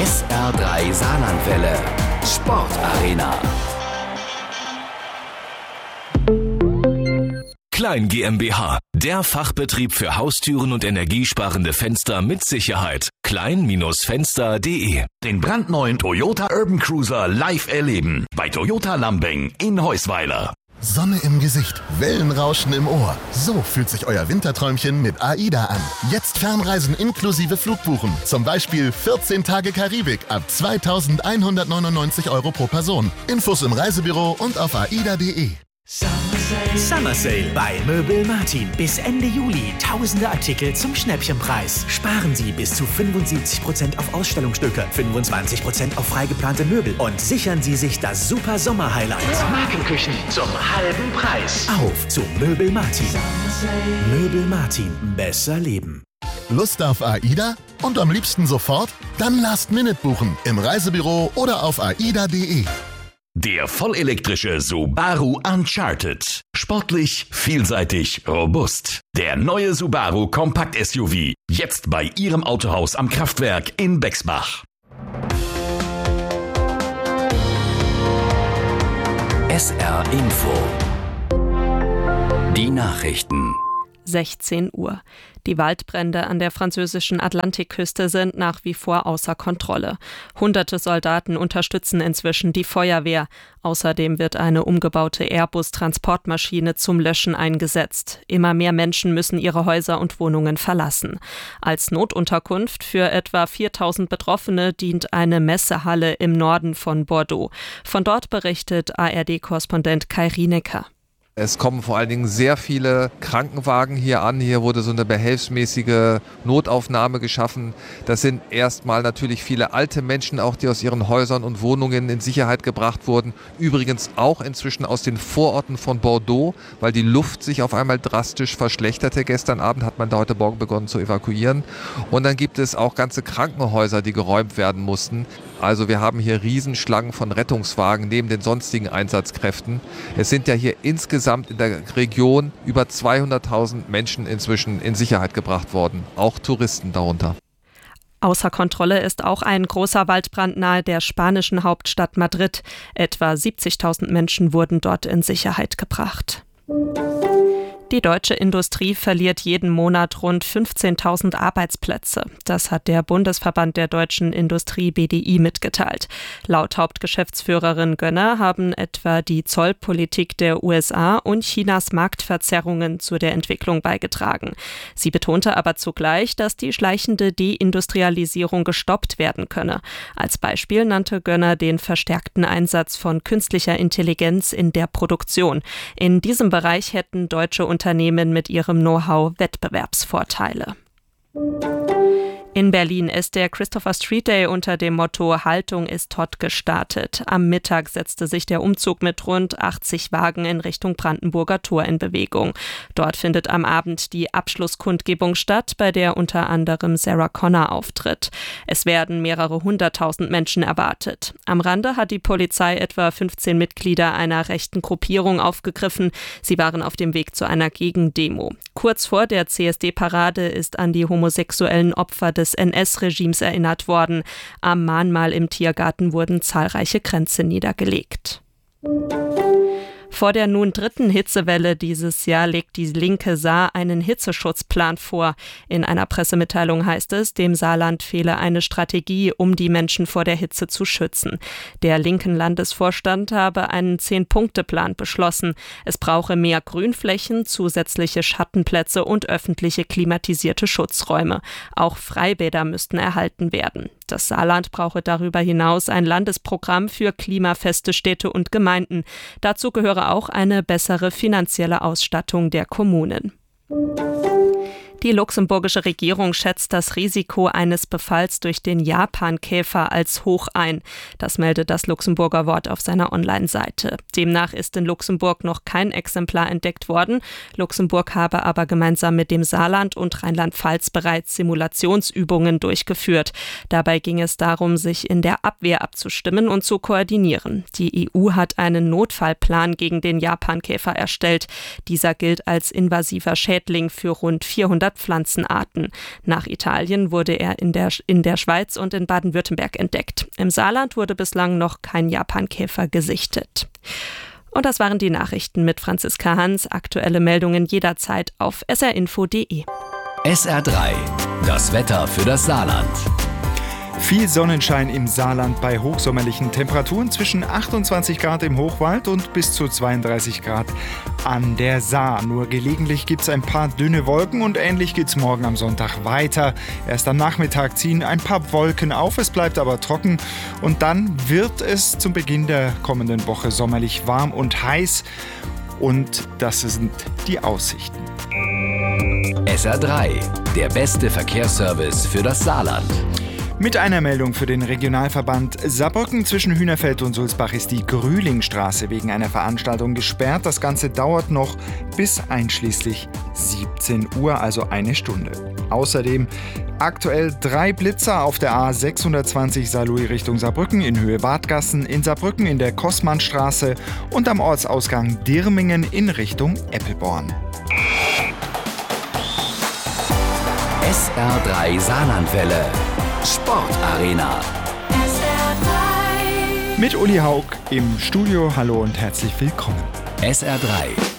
SR3 Saarlandwelle. Sportarena. Klein GmbH, der Fachbetrieb für Haustüren und energiesparende Fenster mit Sicherheit. klein-fenster.de. Den brandneuen Toyota Urban Cruiser live erleben bei Toyota Lambing in Heusweiler. Sonne im Gesicht, Wellenrauschen im Ohr. So fühlt sich euer Winterträumchen mit AIDA an. Jetzt Fernreisen inklusive Flugbuchen. Zum Beispiel 14 Tage Karibik ab 2.199 € pro Person. Infos im Reisebüro und auf aida.de. Summer Sale bei Möbel Martin. Bis Ende Juli tausende Artikel zum Schnäppchenpreis. Sparen Sie bis zu 75% auf Ausstellungsstücke, 25% auf freigeplante Möbel und sichern Sie sich das super Sommer-Highlight. Markenküchen zum halben Preis. Auf zu Möbel Martin. Möbel Martin. Besser leben. Lust auf AIDA? Und am liebsten sofort? Dann Last Minute buchen. Im Reisebüro oder auf aida.de. Der vollelektrische Subaru Uncharted. Sportlich, vielseitig, robust. Der neue Subaru Kompakt-SUV. Jetzt bei Ihrem Autohaus am Kraftwerk in Bexbach. SR Info. Die Nachrichten. 16 Uhr. Die Waldbrände an der französischen Atlantikküste sind nach wie vor außer Kontrolle. Hunderte Soldaten unterstützen inzwischen die Feuerwehr. Außerdem wird eine umgebaute Airbus-Transportmaschine zum Löschen eingesetzt. Immer mehr Menschen müssen ihre Häuser und Wohnungen verlassen. Als Notunterkunft für etwa 4.000 Betroffene dient eine Messehalle im Norden von Bordeaux. Von dort berichtet ARD-Korrespondent Kai Rienecker. Es kommen vor allen Dingen sehr viele Krankenwagen hier an. Hier wurde so eine behelfsmäßige Notaufnahme geschaffen. Das sind erstmal natürlich viele alte Menschen, auch die aus ihren Häusern und Wohnungen in Sicherheit gebracht wurden. Übrigens auch inzwischen aus den Vororten von Bordeaux, weil die Luft sich auf einmal drastisch verschlechterte. Gestern Abend hat man da heute Morgen begonnen zu evakuieren. Und dann gibt es auch ganze Krankenhäuser, die geräumt werden mussten. Also wir haben hier Riesenschlangen von Rettungswagen neben den sonstigen Einsatzkräften. Es sind ja hier insgesamt in der Region über 200.000 Menschen inzwischen in Sicherheit gebracht worden, auch Touristen darunter. Außer Kontrolle ist auch ein großer Waldbrand nahe der spanischen Hauptstadt Madrid. Etwa 70.000 Menschen wurden dort in Sicherheit gebracht. Die deutsche Industrie verliert jeden Monat rund 15.000 Arbeitsplätze. Das hat der Bundesverband der deutschen Industrie BDI mitgeteilt. Laut Hauptgeschäftsführerin Gönner haben etwa die Zollpolitik der USA und Chinas Marktverzerrungen zu der Entwicklung beigetragen. Sie betonte aber zugleich, dass die schleichende Deindustrialisierung gestoppt werden könne. Als Beispiel nannte Gönner den verstärkten Einsatz von künstlicher Intelligenz in der Produktion. In diesem Bereich hätten deutsche Unternehmen mit ihrem Know-how Wettbewerbsvorteile. In Berlin ist der Christopher Street Day unter dem Motto Haltung ist Todt gestartet. Am Mittag setzte sich der Umzug mit rund 80 Wagen in Richtung Brandenburger Tor in Bewegung. Dort findet am Abend die Abschlusskundgebung statt, bei der unter anderem Sarah Connor auftritt. Es werden mehrere 100.000 Menschen erwartet. Am Rande hat die Polizei etwa 15 Mitglieder einer rechten Gruppierung aufgegriffen. Sie waren auf dem Weg zu einer Gegendemo. Kurz vor der CSD-Parade ist an die homosexuellen Opfer des NS-Regimes erinnert worden. Am Mahnmal im Tiergarten wurden zahlreiche Kränze niedergelegt. Vor der nun dritten Hitzewelle dieses Jahr legt die linke Saar einen Hitzeschutzplan vor. In einer Pressemitteilung heißt es, dem Saarland fehle eine Strategie, um die Menschen vor der Hitze zu schützen. Der linken Landesvorstand habe einen 10-Punkte-Plan beschlossen. Es brauche mehr Grünflächen, zusätzliche Schattenplätze und öffentliche klimatisierte Schutzräume. Auch Freibäder müssten erhalten werden. Das Saarland brauche darüber hinaus ein Landesprogramm für klimafeste Städte und Gemeinden. Dazu gehöre auch eine bessere finanzielle Ausstattung der Kommunen. Die luxemburgische Regierung schätzt das Risiko eines Befalls durch den Japankäfer als hoch ein. Das meldet das Luxemburger Wort auf seiner Online-Seite. Demnach ist in Luxemburg noch kein Exemplar entdeckt worden. Luxemburg habe aber gemeinsam mit dem Saarland und Rheinland-Pfalz bereits Simulationsübungen durchgeführt. Dabei ging es darum, sich in der Abwehr abzustimmen und zu koordinieren. Die EU hat einen Notfallplan gegen den Japankäfer erstellt. Dieser gilt als invasiver Schädling für rund 400 Pflanzenarten. Nach Italien wurde er in der Schweiz und in Baden-Württemberg entdeckt. Im Saarland wurde bislang noch kein Japankäfer gesichtet. Und das waren die Nachrichten mit Franziska Hans. Aktuelle Meldungen jederzeit auf srinfo.de. SR3, das Wetter für das Saarland. Viel Sonnenschein im Saarland bei hochsommerlichen Temperaturen zwischen 28 Grad im Hochwald und bis zu 32 Grad an der Saar. Nur gelegentlich gibt es ein paar dünne Wolken und ähnlich geht es morgen am Sonntag weiter. Erst am Nachmittag ziehen ein paar Wolken auf, es bleibt aber trocken und dann wird es zum Beginn der kommenden Woche sommerlich warm und heiß und das sind die Aussichten. SR3, der beste Verkehrsservice für das Saarland. Mit einer Meldung für den Regionalverband Saarbrücken zwischen Hühnerfeld und Sulzbach ist die Grühlingstraße wegen einer Veranstaltung gesperrt. Das Ganze dauert noch bis einschließlich 17 Uhr, also eine Stunde. Außerdem aktuell 3 Blitzer auf der A620 Saarlouis Richtung Saarbrücken in Höhe Wadgassen, in Saarbrücken in der Kossmannstraße und am Ortsausgang Dirmingen in Richtung Eppelborn. SR3 Saarlandwelle. Sportarena. Mit Uli Haug im Studio. Hallo und herzlich willkommen. SR3